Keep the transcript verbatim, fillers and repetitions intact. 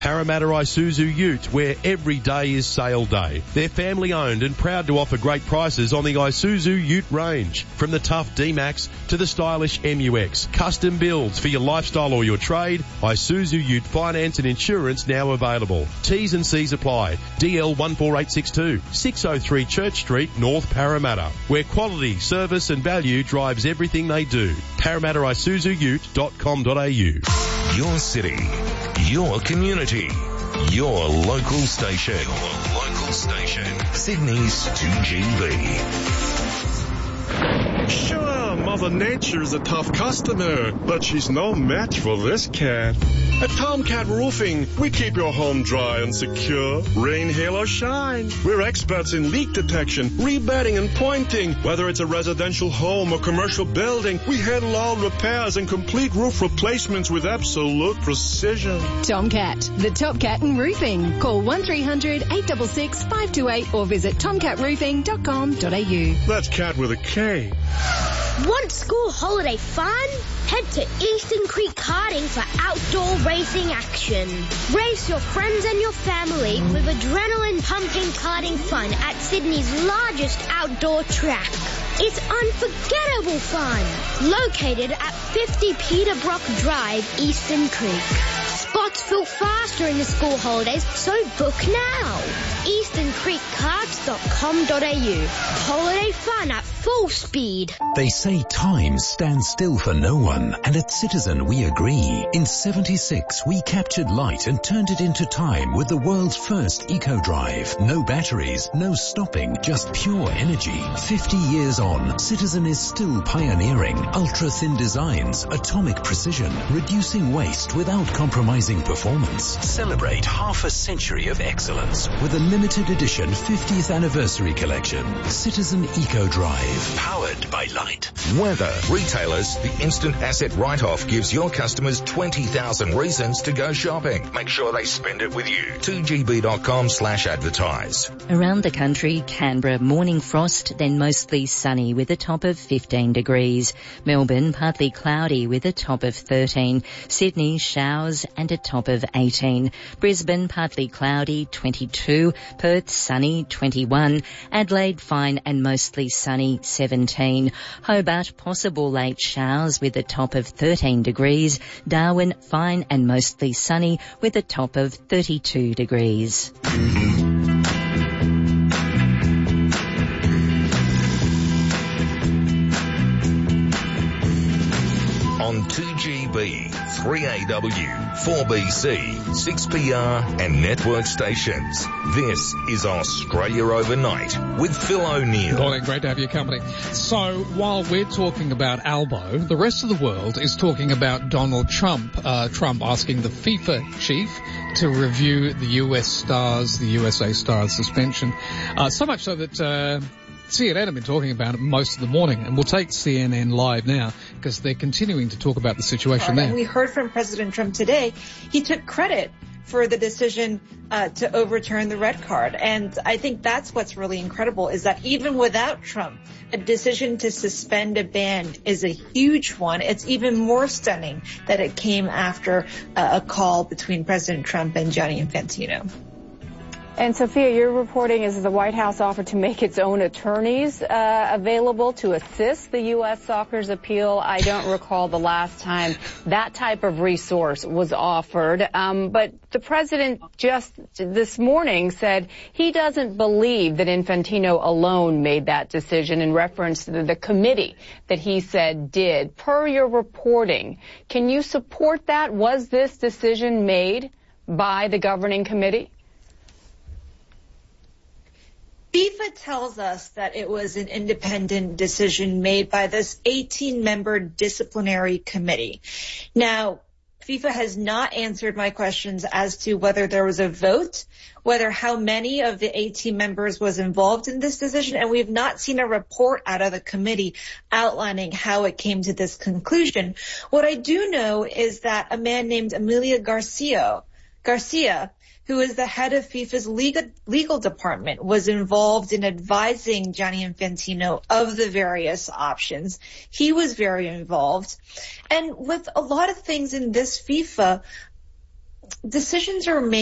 Parramatta Isuzu Ute, where every day is sale day. They're family owned and proud to offer great prices on the Isuzu Ute range. From the tough D-Max to the stylish M U X. Custom builds for your lifestyle or your trade. Isuzu Ute finance and insurance now available. T's and C's apply. D L one four eight six two, six oh three Church Street, North Parramatta, where quality, service and value drives everything they do. Parramatta Isuzu Ute dot com dot a u. Your city, your community, your local station. Your local station. Sydney's two G B. Sure, Mother Nature's a tough customer, but she's no match for this cat. At Tomcat Roofing, we keep your home dry and secure, rain, hail, or shine. We're experts in leak detection, rebedding, and pointing. Whether it's a residential home or commercial building, we handle all repairs and complete roof replacements with absolute precision. Tomcat, the top cat in roofing. Call one three hundred, eight six six, five two eight or visit tomcat roofing dot com dot a u. That's cat with a K. Want school holiday fun? Head to Eastern Creek Karting for outdoor racing action. Race your friends and your family with adrenaline-pumping karting fun at Sydney's largest outdoor track. It's unforgettable fun. Located at fifty Peterbrook Drive, Eastern Creek. Spots fill fast during the school holidays, so book now. eastern creek karts dot com dot a u. Holiday fun at full speed. They say time stands still for no one, and at Citizen we agree. In seventy-six, we captured light and turned it into time with the world's first eco-drive. No batteries, no stopping, just pure energy. fifty years on, Citizen is still pioneering ultra-thin designs, atomic precision, reducing waste without compromising performance. Celebrate half a century of excellence with a limited edition fiftieth anniversary collection. Citizen Eco-Drive, powered by light. Weather. Retailers, the instant asset write-off gives your customers twenty thousand reasons to go shopping. Make sure they spend it with you. two g b dot com slash advertise. Around the country, Canberra, morning frost, then mostly sunny with a top of fifteen degrees. Melbourne, partly cloudy with a top of thirteen. Sydney, showers and a top of eighteen. Brisbane, partly cloudy, twenty-two. Perth, sunny, twenty-one. Adelaide, fine and mostly sunny, seventeen. Hobart, possible late showers with a top of thirteen degrees. Darwin, fine and mostly sunny with a top of thirty-two degrees. On two G B, three A W, four B C, six P R and network stations. This is Australia Overnight with Phil O'Neill. Morning, great to have your company. So while we're talking about Albo, the rest of the world is talking about Donald Trump. Uh, Trump asking the FIFA chief to review the U S Stars, the U S A Stars suspension. Uh, so much so that uh, C N N have been talking about it most of the morning, and we'll take C N N live now because they're continuing to talk about the situation there. And we heard from President Trump today. He took credit for the decision uh, to overturn the red card. And I think that's what's really incredible, is that even without Trump, a decision to suspend a ban is a huge one. It's even more stunning that it came after uh, a call between President Trump and Gianni Infantino. And Sophia, your reporting is the White House offered to make its own attorneys uh, available to assist the U S Soccer's appeal. I don't recall the last time that type of resource was offered. Um, but the president just this morning said he doesn't believe that Infantino alone made that decision, in reference to the, the committee that he said did. Per your reporting, can you support that? Was this decision made by the governing committee? FIFA tells us that it was an independent decision made by this eighteen-member disciplinary committee. Now, FIFA has not answered my questions as to whether there was a vote, whether how many of the eighteen members was involved in this decision, and we've not seen a report out of the committee outlining how it came to this conclusion. What I do know is that a man named Emilio Garcia, Garcia, who is the head of FIFA's legal, legal department, was involved in advising Gianni Infantino of the various options. He was very involved. And with a lot of things in this FIFA, decisions are made